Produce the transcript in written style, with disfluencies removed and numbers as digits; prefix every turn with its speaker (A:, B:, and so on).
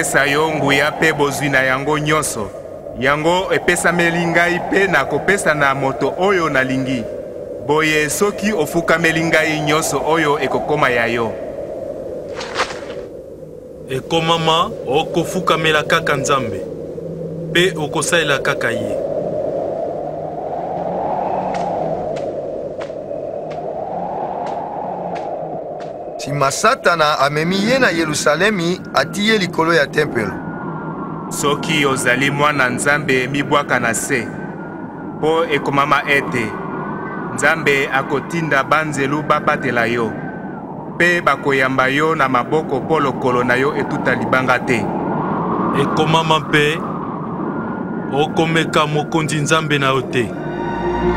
A: nakopesa yo nguya pe bozwi na yango nyonso. Yango epesameli ngai pe nakopesa na moto oyo nalingi. Boye soki ofukameli ngai nyonso oyo ekokoma ya yo.
B: Ekomama okofukamela kaka Nzambe pe okosalela kaka ye.
C: Sima Satana amemi ye na Yerusalemi ati ye likolo ya tempelo.
A: Soki ozali mwana Nzambe mibwaka na se. Po ekomama ete Nzambe akotinda banzelu babatela yo. Pe bakoyamba yo na maboko po lokolo na yo etuta libanga te.
B: Ekomama pe okomeka mokonzi Nzambe na yo te.